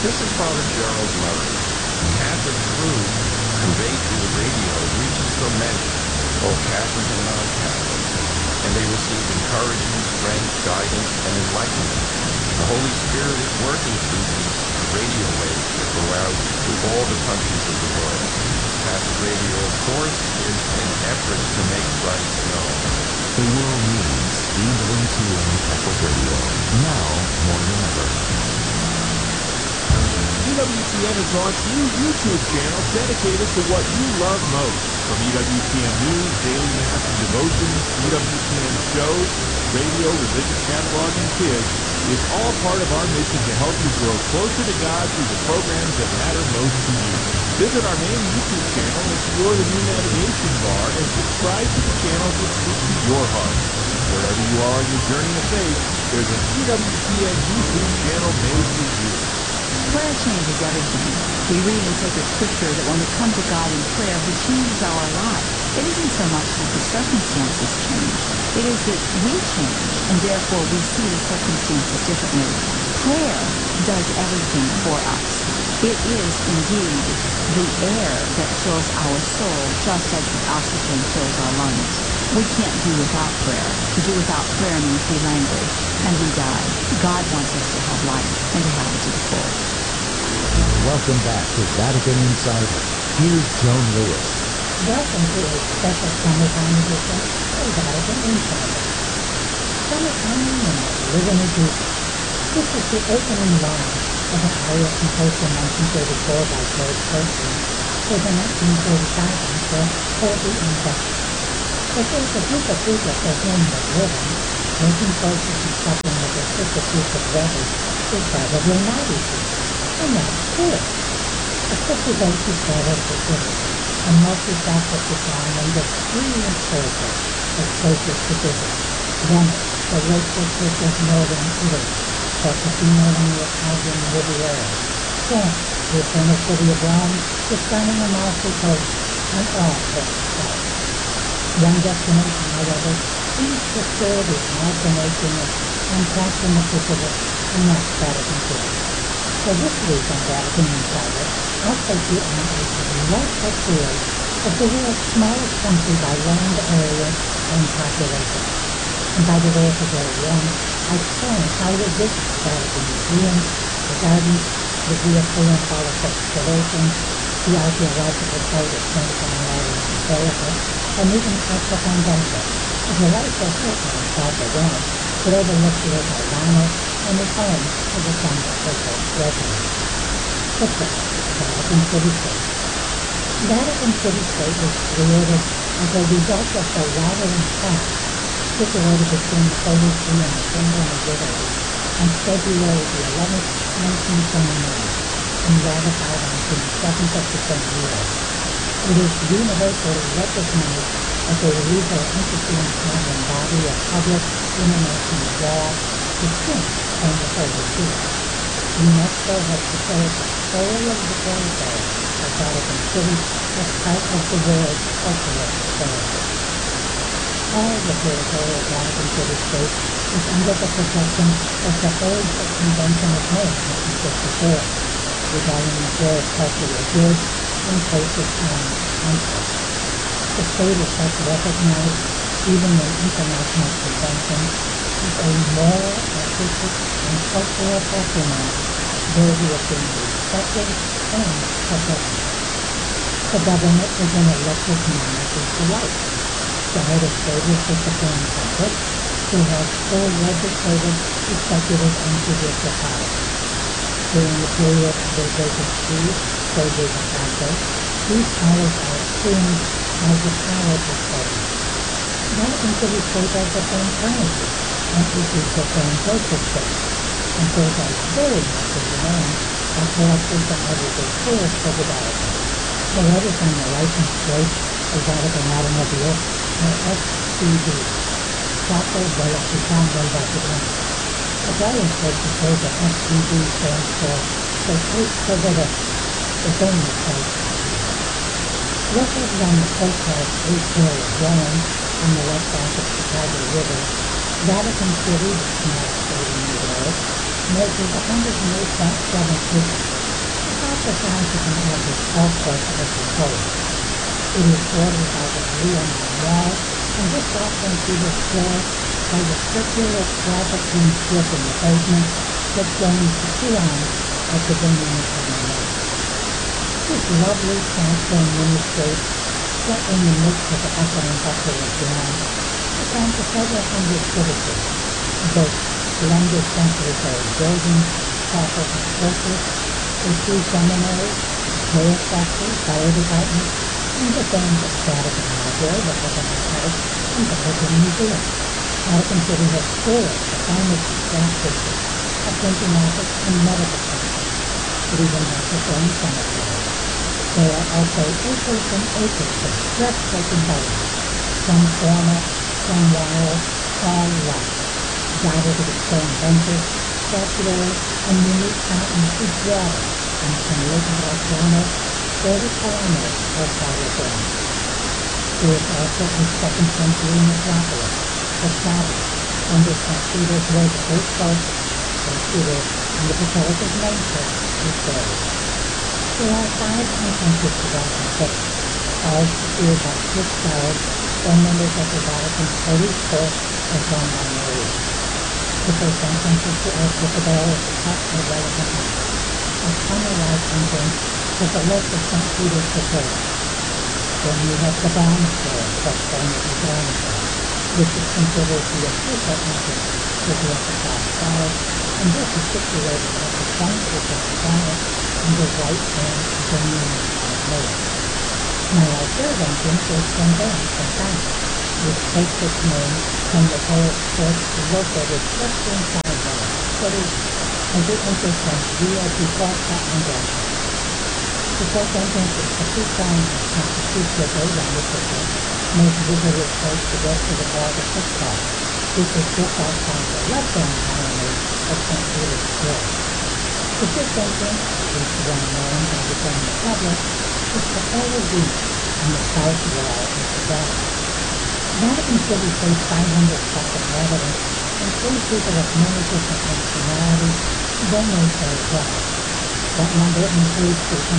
This is Father Gerald Murray. Catholic truth conveyed through the radio reaches so many, both Catholic and non-Catholic, and they receive encouragement, strength, guidance, and enlightenment. The Holy Spirit is working through these radio waves that go out to all the countries of the world. Catholic radio, of course, is an effort to make Christ known. The world needs EWTN Catholic Radio, now more than ever. EWTN has launched new YouTube channel dedicated to what you love most. From EWTN News, Daily Mass and Devotions, EWTN shows, radio, religious catalog, and kids, is all part of our mission to help you grow closer to God through the programs that matter most to you. Visit our main YouTube channel, explore the new navigation bar, and subscribe to the channels that speak to your heart. Wherever you are on your journey of faith, there's an EWTN YouTube channel made for you. Prayer changes everything. We read in sacred scripture that when we come to God in prayer, He changes our life. It isn't so much that the circumstances change. It is that we change, and therefore we see the circumstances differently. Prayer does everything for us. It is indeed the air that fills our soul, just as the oxygen fills our lungs. We can't do without prayer. To do without prayer means we languish and we die. God wants us to have life and to have it to the full. Welcome back to Vatican Insider. Here's Joan Lewis. Welcome to a special summertime edition of Vatican Insider. Summertime and living a Jesus. This is the opening line of an aria composed in 1934 by George Gershwin for the 1935 opera Corby and Betsy. It is a group of people for whom the living, making choices and suffering with the vicissitudes of weather is probably not easy. And that's true. Especially those who travel for cities and multifaceted time and the brilliant surface of places to visit. Venice, the lake district of northern Italy, Portofino and the Italian Riviera, Florence, the eternal city of Rome, the stunning Amalfi Coast, and all this stuff. One destination, however, seems to stir the imagination and passion of the visitor, and that's Vatican City. For this week on Vatican Insider, I'll take you on a delightful tour of the world's smallest country by land area and population. And by the way, if it's very warm, I plan how to visit Vatican Museum, the gardens, the Via Triunfale excavations, the archaeological site of St. Maria Basilica, and even Castel Convento, a delightful hilltop south of Rome that overlooks Lake Albano and is home to the San Francisco residents. But first, Vatican City State. Vatican City State was created as a result of the Lateran Pact situated between the Holy See and the Kingdom of Italy on February the 11th, 1929, and ratified on June 7th of the same year. It is universally recognized as a legal entity and canon body of public international law, distinct from the Holy See. UNESCO has declared the whole of the territory of Vatican City as part of the world's cultural heritage. All the territory of Vatican City State is under the protection of the Third Convention of May, 1954, regarding the share of cultural goods in places and conflicts. The state is thus recognized, even in international conventions, as a moral, artistic, and cultural patrimony worthy of being respected and protected. The government is an elected monarchy for life. The head of state is the Supreme Pontiff, who has full legislative, executive, and judicial powers. During the period of the vacant see, Sede Vacante, these powers are assumed by the powers of state. Vatican City State has the same currency and issues the same postage state, and those are very much in demand by collectors and everyday tourists for the Vatican. The letters on the license plate of Vatican automobile are SCV, Stato della Città del Vaticano. The driver's license shows that SCV stands for Circuito Vedetto, the famous site. Located on the coast-side Greek hill of Rome, on the left bank of the Tiber River, Vatican City, the smallest state in the world, measures 108.7 acres, exercise is an active golf course as proposed. It is bordered by the Leonine Wall, and this offering to the square has a circular travertine strip in the pavement that joins the two ends of the Dominican Lake. This lovely sandstone miniscape, set in the midst of the hustle and bustle of Japan, is home to several hundred citizens, both splendid century-old buildings, castles, and churches, a few seminaries, jail factories, fire departments, and the famed Vatican Library, the Vatican House, and Vatican Museum. Vatican City has stores, a pharmacy, gas station, a printing office, and medical center. It even has its own cemetery. There are also acres and acres of breathtaking gardens, some formal, some wild, all life, dotted with stone benches, statuary, and unique fountains with water from San Lake Bracciano, 30 kilometers outside of Rome. There is also a second-century metropolis, Versailles, under St. Peter's where the great post, St. Peter, and the Basilica's main church is buried. There are 5 entrances to Vatican City, all secured by strict guards or members of the Vatican's police force or gendarmerie. The first entrance is to Archipelago at the top of Vatican House, a tunnel-like entrance with a look of St. Peter's Cathedral. Then you have the Bronze Square, plus Trinity Bronze, which is considered the official entrance to the Upper South Side, and this is situated at the juncture of the palace and the right hand of the Union Mayor. Now our third entrance is St. Anne, St. Anne, which takes its name from the parish church located just inside the city as it enters from Via di Porta Angela. The fourth entrance is the Pisane of Santa Lucia della Messina, most visitors take to get to the Plaza Football, which is just outside the left-hand colonnade of St. Peter's Square. The fifth entrance, at least well known by the general public, is the Paladino in the south wall of the Vatican. Vatican City faced 500 separate residents, including people of many different nationalities, though no show well. That number includes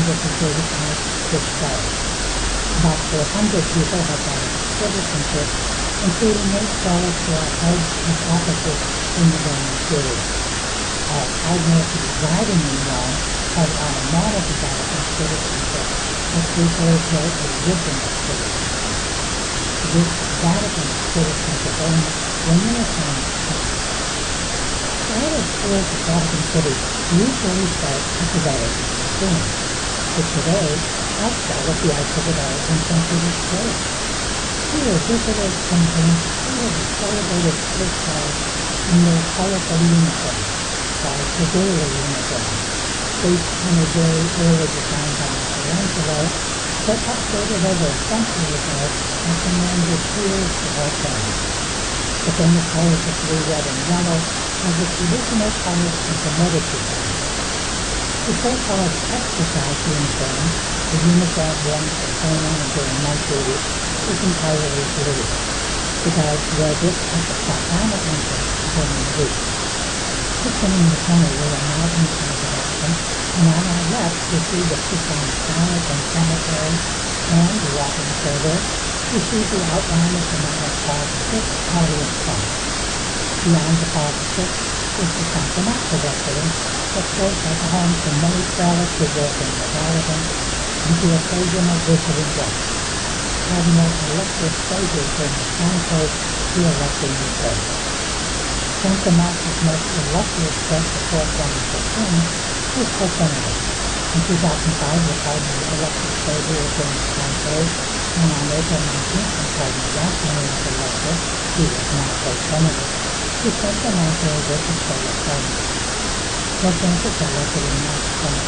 235 Swiss scholars. About 400 people have Vatican citizenship, including 8 scholars who are heads of offices in the Roman Curia. All cardinals residing in Rome have automatic Vatican citizenship as preserves their original citizenship. This Vatican citizenship owns the Renaissance time. Private schools at Vatican City usually start at the Vatican Museum, but today I'll start at the Archipelago in St. Peter's Square. Here, visitors can glimpse 2 of the celebrated Swiss stars in their colorful uniforms, called the daily uniform, based on a very early design by Michelangelo, but updated over a century ago and commanded tears to all fans. The famous colors of blue, red, and yellow are the traditional colors of the Medici family. The so-called exercise uniform, the uniform worn for training and during night duty, is entirely blue. The guards wear this at the Fontana entrance during the week. Quickening the tunnel, we are now inside the Vatican, and on our left we see the Pisane Palace and Cemetery, and walking further, we see the outline of the now Paul VI audience hall. Beyond the Paul VI is the Santa Marta residence that serves as a home for many prelates who work in the Vatican and to occasional visiting guests. Cardinal elective stages during the conclave to elect a new pope. Santa Marta's most illustrious guest before 2015 was Pope Benedict. In 2005, the Cardinal elected Savior during the conclave, and on April 19th, when Cardinal Ratzinger was elected, he was now Pope Benedict, he sent the Martyr with the Solar Cardinal. Pope Francis, elected in March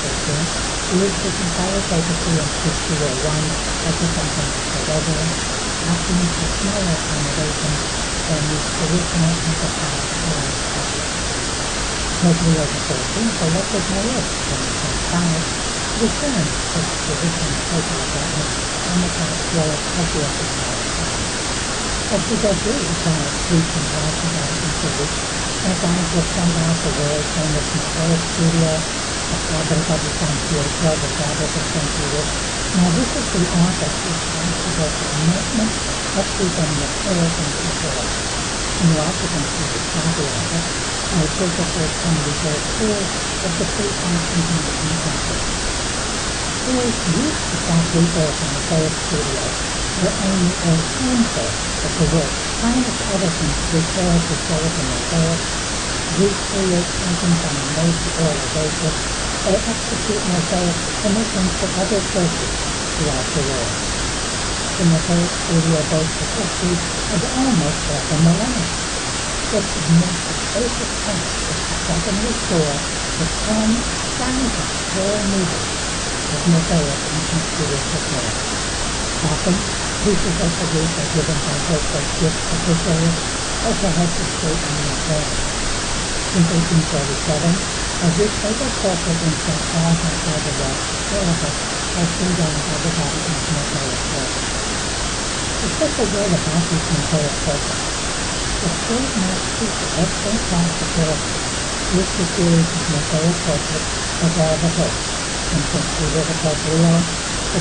2013, used his entire papacy in 6201 as the Santa Marta resident, opting for smaller accommodations than the traditional Metropolitan Catholic. Pope Leo XIV elected Maris from St. Thomas, returned to the traditional papal apartment on the top floor of the Upper South Side. As we go through the quiet streets and halls of Vatican City, our guides will point out the world famous Matera Studio, Fábrica de San Pietro, the Fabric of St. Peter. Now this is the office responsible for the maintenance, upkeep, and repairs on the facility. And you also can see the copy office, where visitors can reserve tours of the pre-Constantine campus. Tours used to stop rebuilt in the Phillips studio, where only a handful of the world's finest artisans repair the silicon mosaics, recreate paintings on a made-to-order basis, or execute mosaic commissions for other churches throughout the world. The Mosaic Studio boasts a history of almost half a millennium. Its most basic task is to set and restore the 10,000 square meters of mosaic in St. Peter's Cathedral. Often, pieces are produced or given by hope as gifts to facilities or to heads of state and nobility. Since 1847, a recycled portrait in St. Paul's outside the West Basilica has been done by the Vatican's Mosaic portrait. The special word about these Mosaic portraits. The trademark feature of St. Paul's Basilica is the series of Mosaic portraits of all the popes, from St. Peter to Pope Leo to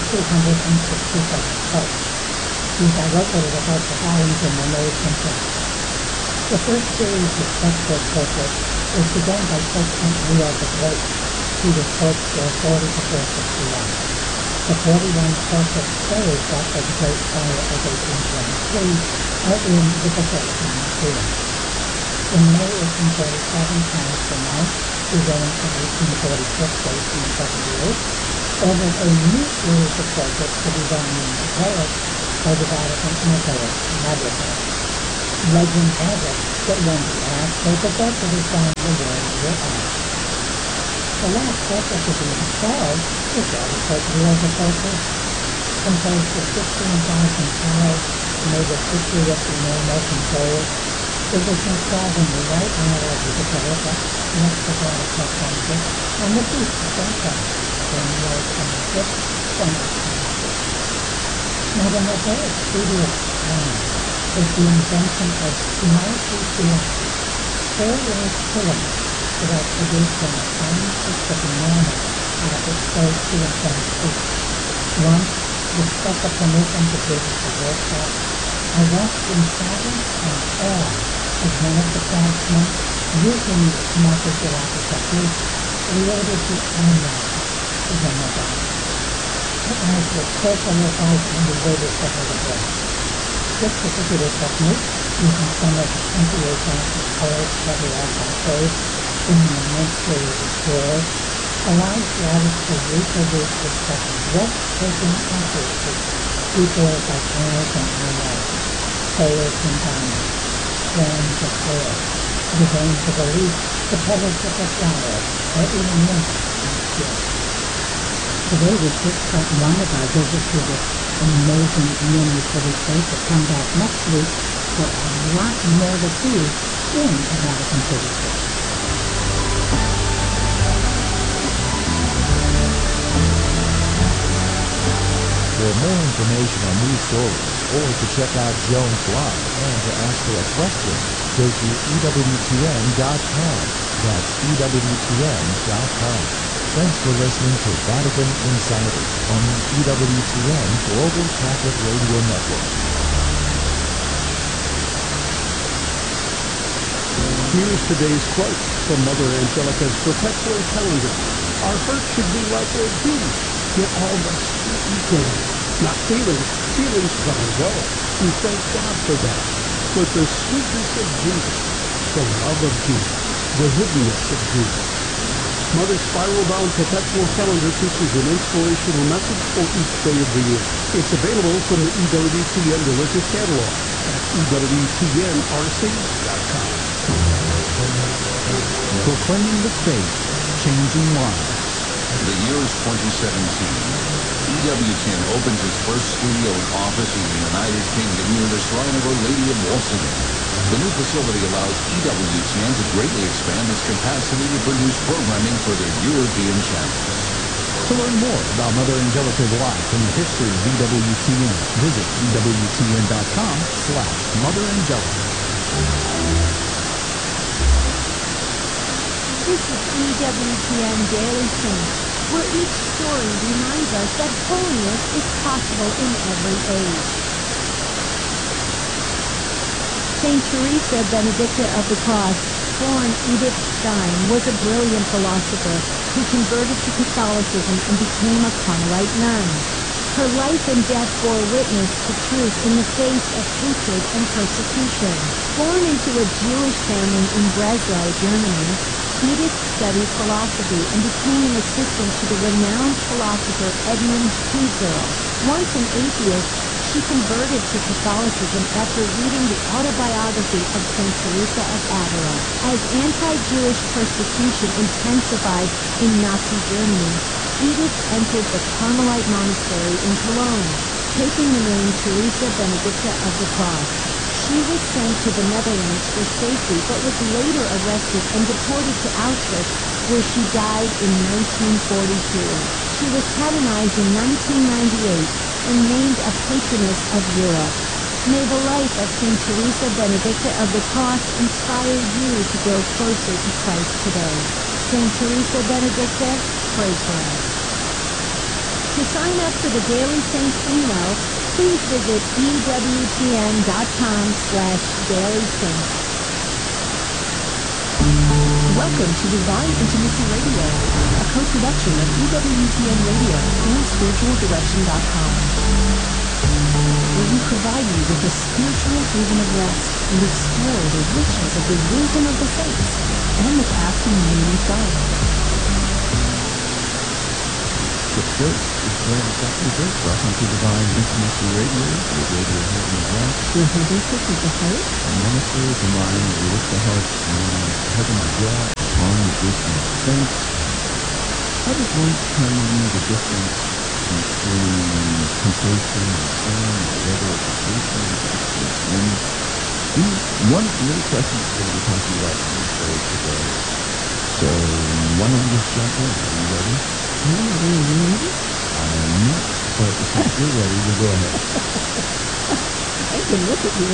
267 popes. These are located above the volumes in the naves and chapels. The first series of fresco portraits was begun by Pope St. Leo the Great. He was Pope for 40 to 461. The 41 portraits saved after the Great Fire of 1823 are in the Basilica Museum. In May 1847, Pius IX, who reigned from 1846 to 1878, ordered a new series of portraits to be done in mosaic by the Vatican Mosaic Laboratory. Legend has it that when the last paper portrait is done, the world will end. The last portrait to be installed is that of Pope Leo XIV. Composed of 15,000 tiles made of vitreous enamels and gold, it was installed in the right aisle of the Basilica, next to that of Pope Francis, on the feast of St. Paul, January 25th, 2026. Now the Mosaic Studio plan is the invention of Smarty-Fiaschi, four-large filaments that are produced in a fine piece of enamel out of exposed to intense heat. Once, with special permission to visit the workshop, I watched in silence and awe as one of the craftsmen, using the Smarty-Fiaschi technique, created the eyelashes of the Madonna. Her eyes were purple with light and we waited for her to blink. This particular technique, using some of the 28,000 colors cataloged by Faith in an immense series of drawers, allows the artist to reproduce with such breathtaking accuracy details like eyes and eyelashes, scales and diamonds, strands of hair, the veins of a leaf, the petals of a flower, or even wrinkles and skin. Today we just got one of our visits to this amazing mini-city place to come back next week for a lot more to see in the Vatican City Church. For more information on these stories, or to check out Joan's blog and to ask her a question, go to EWTN.com. That's EWTN.com. Thanks for listening to Vatican Insider on the EWTN Global Catholic Radio Network. Here's today's quote from Mother Angelica's perpetual calendar. Our heart should be like a bee, get all the sweet we can. Not feelings. Feelings come and go. We thank God for that. But the sweetness of Jesus, the love of Jesus, the hiddenness of Jesus. Mother's spiral-bound perpetual calendar features an inspirational message for each day of the year. It's available from the EWTN Religious Catalog at EWTNRC.com. Proclaiming the faith, changing lives. The year is 2017. EWTN opens its first studio and office in the United Kingdom near the Shrine of Our Lady of Walsingham. The new facility allows EWTN to greatly expand its capacity to produce programming for their European channels. To learn more about Mother Angelica's life and the history of EWTN, visit EWTN.com/Mother Angelica. This is EWTN Daily Saints, where each story reminds us that holiness is possible in every age. Saint Teresa Benedicta of the Cross, born Edith Stein, was a brilliant philosopher who converted to Catholicism and became a Carmelite nun. Her life and death bore witness to truth in the face of hatred and persecution. Born into a Jewish family in Breslau, Germany, Edith studied philosophy and became an assistant to the renowned philosopher Edmund Husserl. Once an atheist, she converted to Catholicism after reading the autobiography of St. Teresa of Avila. As anti-Jewish persecution intensified in Nazi Germany, Edith entered the Carmelite monastery in Cologne, taking the name Teresa Benedicta of the Cross. She was sent to the Netherlands for safety, but was later arrested and deported to Auschwitz, where she died in 1942. She was canonized in 1998 and named a patroness of Europe. May the life of St. Teresa Benedicta of the Cross inspire you to grow closer to Christ today. St. Teresa Benedicta, pray for us. To sign up for the Daily Saints email, please visit EWTN.com/dailysaints. Welcome to Divine Intimacy Radio, a co-production of EWTN Radio and SpiritualDirection.com, where we provide you with a spiritual haven of rest and explore the riches of the wisdom of the saints and the path to union with God. Good. It's Graham Sackler. Welcome to Divine Intimacy Radio, the radio heaven of rest. Your hairdresser is the host. And minister of the mind, we lift the heart and heaven of God on the wisdom of saints. I was once telling you the difference between temptation and sin, or whether it's a person or sin. One of the little questions we're going to be talking about today. So why don't we just jump in? Are you ready? I'm ready. I'm not, but if you're ready, we'll go ahead. I can look at you